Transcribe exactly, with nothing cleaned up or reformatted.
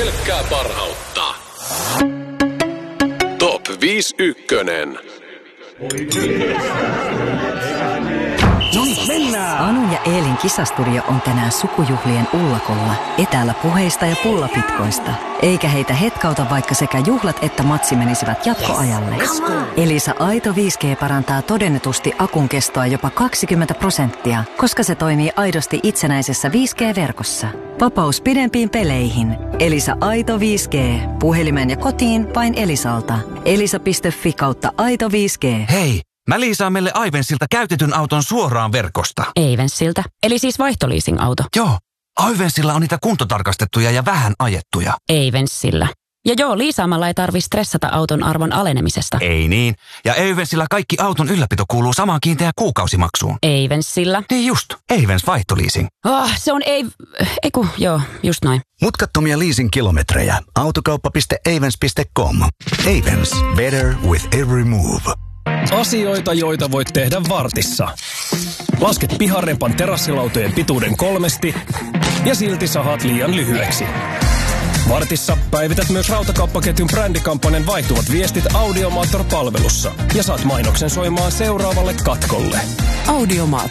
pelkkää parhautta. Top viisi ykkönen. Noin, mennään! Anu ja Eelin kisastudio on tänään sukujuhlien ullakolla. Etäällä puheista ja pullapitkoista. Eikä heitä hetkauta, vaikka sekä juhlat että matsi menisivät jatkoajalle. Elisa Aito viisi G parantaa todennetusti akun kestoa jopa kaksikymmentä prosenttia, koska se toimii aidosti itsenäisessä viisi G-verkossa. Vapaus pidempiin peleihin. Elisa Aito viisi G. Puhelimen ja kotiin vain Elisalta. elisa piste fi kautta Aito viisi G. Hei! Mä liisaan meille Aivensilta käytetyn auton suoraan verkosta. Aivensilta? Eli siis vaihtoliising-auto? Joo. Aivensilla on niitä kuntotarkastettuja ja vähän ajettuja. Aivensillä. Ja joo, liisaamalla ei tarvi stressata auton arvon alenemisesta. Ei niin. Ja Aivensilla kaikki auton ylläpito kuuluu samaan kiinteään kuukausimaksuun. Aivensillä? Niin just. Aivens vaihtoliising. Oh, se on ei... Eiku, joo, just noin. Mutkattomia leasing-kilometrejä. Autokauppa piste aivens piste com. Aivens. Better with every move. Asioita, joita voit tehdä vartissa. Lasket piharepan terassilautojen pituuden kolmesti ja silti sahat liian lyhyeksi. Vartissa päivität myös Rautakauppaketjun brändikampanjan vaihtuvat viestit Audiomator-palvelussa ja saat mainoksen soimaan seuraavalle katkolle. Audiomator.